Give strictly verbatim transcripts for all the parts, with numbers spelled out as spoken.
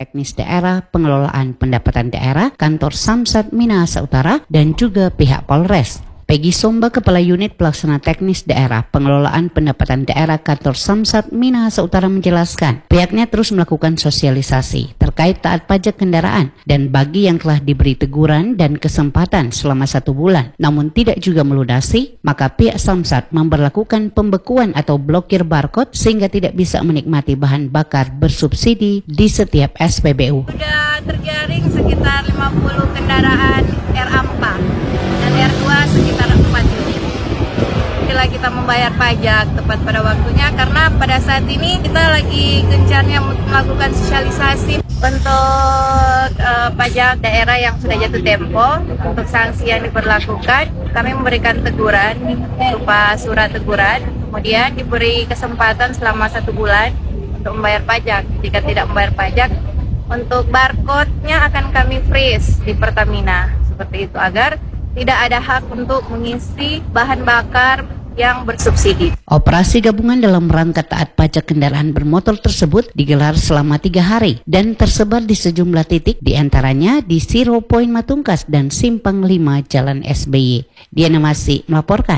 Teknis Daerah, Pengelolaan Pendapatan Daerah, Kantor Samsat Minahasa Utara, dan juga pihak Polres. Peggy Somba, Kepala Unit Pelaksana Teknis Daerah, Pengelolaan Pendapatan Daerah Kantor Samsat Minahasa Utara menjelaskan, pihaknya terus melakukan sosialisasi terkait taat pajak kendaraan dan bagi yang telah diberi teguran dan kesempatan selama satu bulan, namun tidak juga melunasi, maka pihak Samsat memberlakukan pembekuan atau blokir barcode sehingga tidak bisa menikmati bahan bakar bersubsidi di setiap S P B U. Sudah terjaring sekitar lima puluh kendaraan R A empat dan R dua sekitar empat unit. Bila kita membayar pajak tepat pada waktunya, karena pada saat ini kita lagi gencarnya melakukan sosialisasi untuk uh, pajak daerah yang sudah jatuh tempo. Untuk sanksi yang diberlakukan, kami memberikan teguran berupa surat teguran, kemudian diberi kesempatan selama satu bulan untuk membayar pajak. Jika tidak membayar pajak, untuk barcode-nya akan kami freeze di Pertamina, seperti itu, agar tidak ada hak untuk mengisi bahan bakar yang bersubsidi. Operasi gabungan dalam rangka taat pajak kendaraan bermotor tersebut digelar selama tiga hari dan tersebar di sejumlah titik, diantaranya di Zero Point Matungkas dan Simpang lima Jalan S B Y. Diana Masih melaporkan.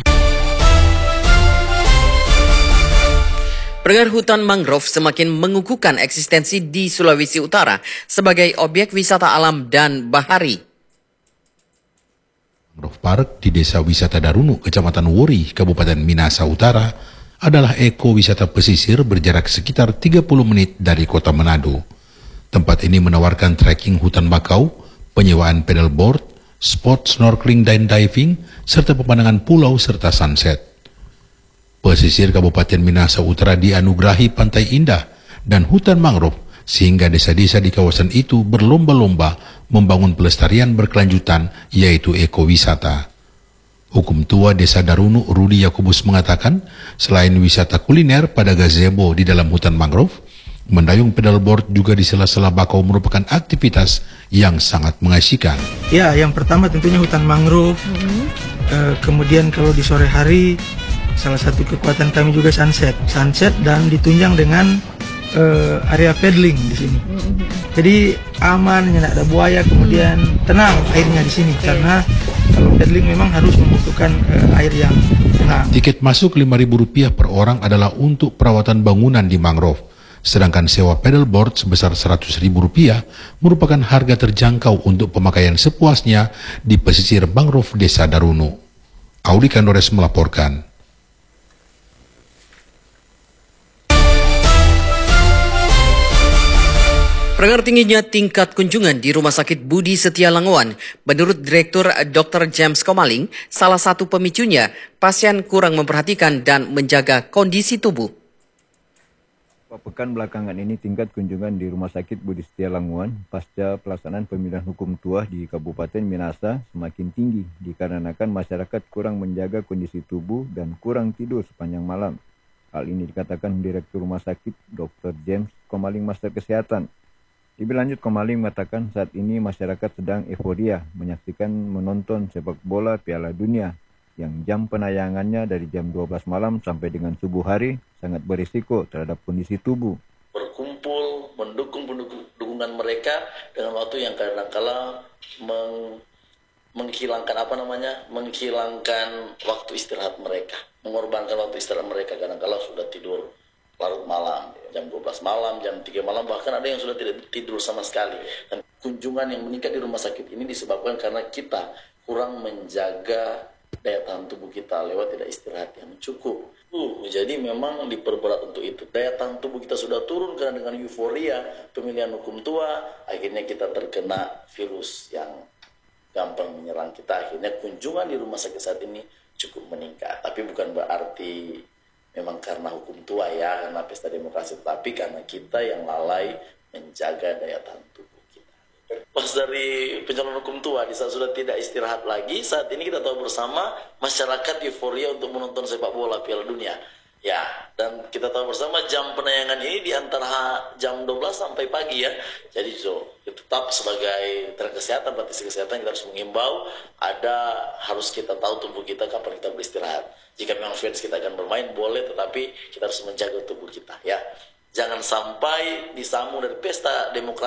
Pendengar, hutan mangrove semakin mengukuhkan eksistensi di Sulawesi Utara sebagai objek wisata alam dan bahari. Mangrove Park di Desa Wisata Darunu, Kecamatan Wori, Kabupaten Minahasa Utara adalah ekowisata pesisir berjarak sekitar tiga puluh menit dari kota Manado. Tempat ini menawarkan trekking hutan bakau, penyewaan pedalboard, spot snorkeling dan diving, serta pemandangan pulau serta sunset. Pesisir Kabupaten Minahasa Utara dianugerahi pantai indah dan hutan mangrove, sehingga desa-desa di kawasan itu berlomba-lomba membangun pelestarian berkelanjutan, yaitu ekowisata. Hukum tua Desa Darunu, Rudi Yakubus, mengatakan, selain wisata kuliner pada gazebo di dalam hutan mangrove, mendayung pedalboard juga di sela-sela bakau merupakan aktivitas yang sangat mengasyikan. Ya, yang pertama tentunya hutan mangrove. Mm-hmm. uh, kemudian kalau di sore hari, salah satu kekuatan kami juga sunset, sunset dan ditunjang dengan uh, area paddling di sini. Jadi aman, tidak ada buaya, kemudian tenang airnya di sini, karena kalau paddling memang harus membutuhkan uh, air yang tenang. Tiket masuk lima ribu rupiah per orang adalah untuk perawatan bangunan di mangrove, sedangkan sewa paddleboard sebesar seratus ribu rupiah merupakan harga terjangkau untuk pemakaian sepuasnya di pesisir mangrove Desa Darunu. Audi Kandores melaporkan. Pendengar, tingginya tingkat kunjungan di Rumah Sakit Budi Setia Langowan, menurut Direktur dokter James Komaling, salah satu pemicunya pasien kurang memperhatikan dan menjaga kondisi tubuh. Pekan belakangan ini tingkat kunjungan di Rumah Sakit Budi Setia Langowan pasca pelaksanaan pemilihan hukum tuah di Kabupaten Minahasa semakin tinggi dikarenakan masyarakat kurang menjaga kondisi tubuh dan kurang tidur sepanjang malam. Hal ini dikatakan Direktur Rumah Sakit dokter James Komaling, Master Kesehatan. Lebih lanjut, Komaling mengatakan saat ini masyarakat sedang euforia menyaksikan menonton sepak bola Piala Dunia yang jam penayangannya dari jam dua belas malam sampai dengan subuh hari sangat berisiko terhadap kondisi tubuh. Berkumpul, mendukung dukungan mereka dengan waktu yang kadang-kala meng, menghilangkan apa namanya, menghilangkan waktu istirahat mereka, mengorbankan waktu istirahat mereka kadang-kala sudah tidur larut malam, jam dua belas malam, jam tiga malam, bahkan ada yang sudah tidak tidur sama sekali. Dan kunjungan yang meningkat di rumah sakit ini disebabkan karena kita kurang menjaga daya tahan tubuh kita lewat tidak istirahat yang cukup. Uh, jadi memang diperberat untuk itu. Daya tahan tubuh kita sudah turun karena dengan euforia pemilihan hukum tua, akhirnya kita terkena virus yang gampang menyerang kita. Akhirnya kunjungan di rumah sakit saat ini cukup meningkat. Tapi bukan berarti memang karena hukum tua ya, karena pesta demokrasi, tapi karena kita yang lalai menjaga daya tahan tubuh kita. Pas dari pencalonan hukum tua, di saat sudah tidak istirahat lagi, saat ini kita tahu bersama masyarakat euforia untuk menonton sepak bola Piala Dunia. Ya, dan kita tahu bersama jam penayangan ini di antara jam dua belas sampai pagi ya. Jadi so, tetap sebagai tenaga kesehatan, praktisi kesehatan, kita harus mengimbau, ada harus kita tahu tubuh kita kapan kita beristirahat. Jika memang fans kita akan bermain, boleh, tetapi kita harus menjaga tubuh kita ya. Jangan sampai disambung dari pesta demokrasi